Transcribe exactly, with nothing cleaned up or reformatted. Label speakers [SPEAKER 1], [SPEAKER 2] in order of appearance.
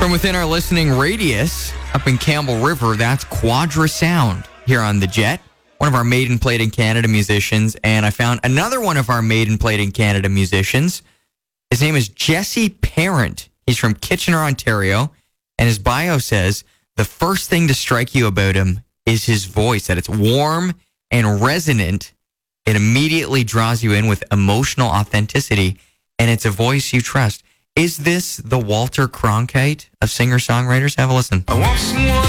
[SPEAKER 1] From within our listening radius, up in Campbell River, that's Quadra Sound here on The Jet. One of our Made and Played in Canada musicians, and I found another one of our Made and Played in Canada musicians. His name is Jesse Parent. He's from Kitchener, Ontario, and his bio says the first thing to strike you about him is his voice, that it's warm and resonant. It immediately draws you in with emotional authenticity, and it's a voice you trust. Is this the Walter Cronkite of singer-songwriters? Have a listen.
[SPEAKER 2] I want someone